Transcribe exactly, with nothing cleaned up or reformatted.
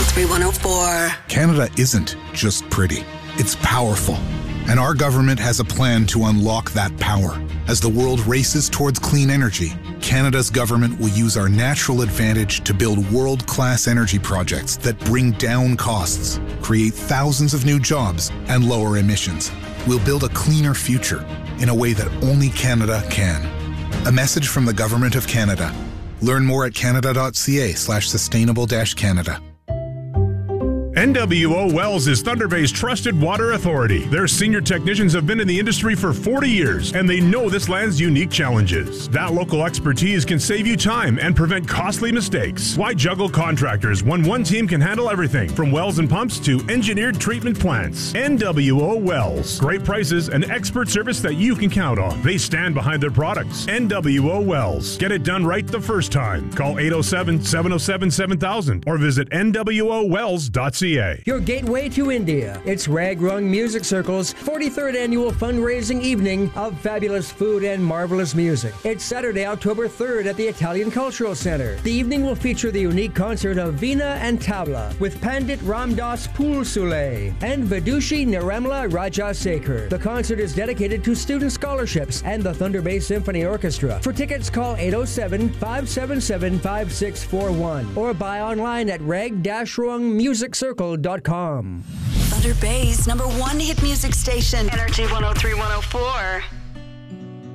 three one oh four. Canada isn't just pretty. It's powerful. And our government has a plan to unlock that power. As the world races towards clean energy, Canada's government will use our natural advantage to build world-class energy projects that bring down costs, create thousands of new jobs, and lower emissions. We'll build a cleaner future in a way that only Canada can. A message from the Government of Canada. Learn more at canada.ca slash sustainable dash Canada. N W O Wells is Thunder Bay's trusted water authority. Their senior technicians have been in the industry for forty years, and they know this land's unique challenges. That local expertise can save you time and prevent costly mistakes. Why juggle contractors when one team can handle everything from wells and pumps to engineered treatment plants? N W O Wells. Great prices and expert service that you can count on. They stand behind their products. N W O Wells. Get it done right the first time. Call eight oh seven, seven oh seven, seven thousand or visit N W O wells dot C A. Your gateway to India. It's Ragrung Music Circle's forty-third annual fundraising evening of fabulous food and marvelous music. It's Saturday, October third at the Italian Cultural Center. The evening will feature the unique concert of Veena and Tabla with Pandit Ramdas Pulsule and Vidushi Nirmala Rajasekhar. The concert is dedicated to student scholarships and the Thunder Bay Symphony Orchestra. For tickets, call eight oh seven, five seven seven, five six four one or buy online at rag dash rung music circle dot com. Thunder Bay's number one hit music station, Energy one oh three point one oh four.